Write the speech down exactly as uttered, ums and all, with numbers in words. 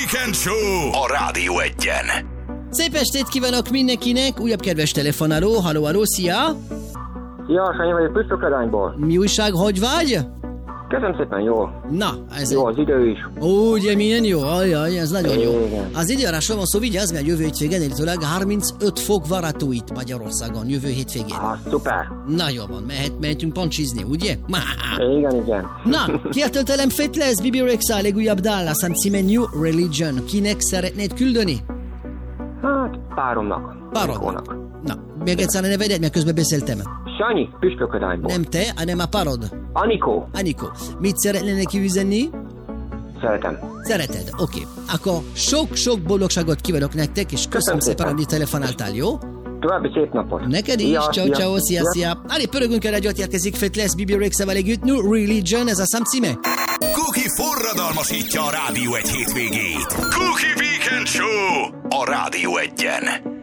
Weekend Show a Rádió Egyen. Szép estét kívánok mindenkinek, újabb kedves telefonáló, halló, halló, szia! Ja, Sanyi vagyok Püspökladányból. Mi újság, hogy vagy? Köszönöm szépen, jól. Na, ez jó, az idő is. Ó, ugye milyen jó, ajaj, ez nagyon jó. Igen. Az időjárásról van szó, vigyázz, mert jövő hétvégén illetőleg harmincöt fok várható itt Magyarországon, jövő hétvégén. Ah, szuper. Na jó van, mehet, mehetünk pancsizni, ugye? Igen, igen. Na, kértöltelem Faithless, Bibi Rexha, legújabb dal, a szám címe New Religion. Kinek szeretnéd küldeni? Hát, páromnak. Párodnak. Na, még egyszer a nevedet, mert közben beszéltem. Sanyi, Püspökladányból. Nem te, hanem a párod. Anikó. Anikó, mit szeretnél neki üzenni? Szeretem. Szereted, oké. Okay. Akkor sok-sok boldogságot kívánok nektek, és köszönöm szépen, szépen, hogy telefonáltál, jó? További szép napot. Neked is, ciao, ciao, szia, szia. Allez, pörögünk el, egyot érkezik Faithless, Bibi Rexha-val együtt, New Religion, ez a szám címe. Cookie forradalmasítja a Rádió egy hétvégét. Cookie Weekend Show a Rádió Egyen.